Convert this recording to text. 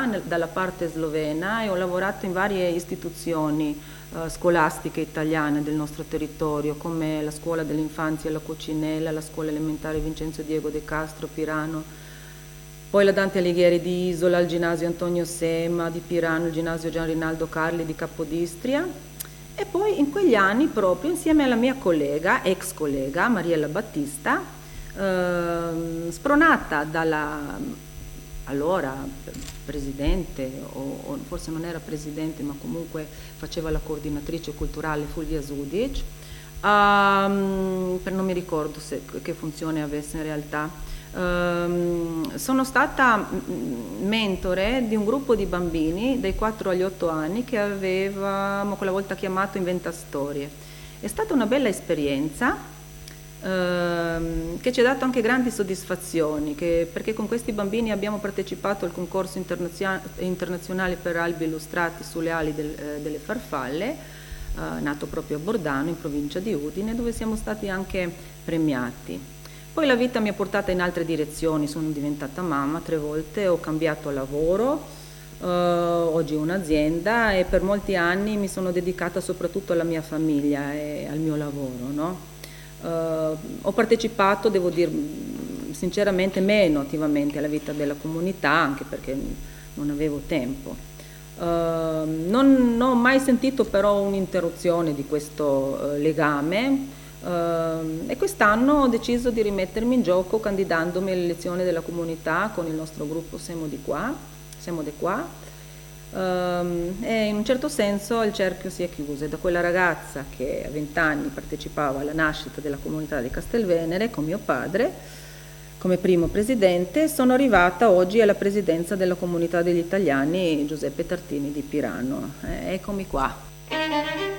Italia, dalla parte slovena, e ho lavorato in varie istituzioni scolastiche italiane del nostro territorio, come la scuola dell'infanzia La Cucinella, la scuola elementare Vincenzo Diego De Castro, Pirano, poi la Dante Alighieri di Isola, il ginnasio Antonio Sema di Pirano, il ginnasio Gian Rinaldo Carli di Capodistria, e poi in quegli anni, proprio insieme alla mia collega, ex collega Mariella Battista, spronata dalla allora presidente, o forse non era presidente, ma comunque faceva la coordinatrice culturale, Fulvia Sudic, non mi ricordo che funzione avesse in realtà. Sono stata mentore di un gruppo di bambini dai 4 agli 8 anni che avevamo quella volta chiamato Inventastorie. È stata una bella esperienza che ci ha dato anche grandi soddisfazioni, perché con questi bambini abbiamo partecipato al concorso internazionale per albi illustrati sulle ali delle farfalle, nato proprio a Bordano, in provincia di Udine, dove siamo stati anche premiati. Poi la vita mi ha portata in altre direzioni, sono diventata mamma 3 volte, ho cambiato lavoro, oggi ho un'azienda e per molti anni mi sono dedicata soprattutto alla mia famiglia e al mio lavoro, no? Ho partecipato, devo dire sinceramente, meno attivamente alla vita della comunità, anche perché non avevo tempo. Non ho mai sentito però un'interruzione di questo legame, e quest'anno ho deciso di rimettermi in gioco candidandomi alle elezioni della comunità con il nostro gruppo Siamo di qua. E in un certo senso il cerchio si è chiuso, e da quella ragazza che a 20 anni partecipava alla nascita della comunità di Castelvenere con mio padre come primo presidente, sono arrivata oggi alla presidenza della comunità degli italiani Giuseppe Tartini di Pirano. Eccomi qua.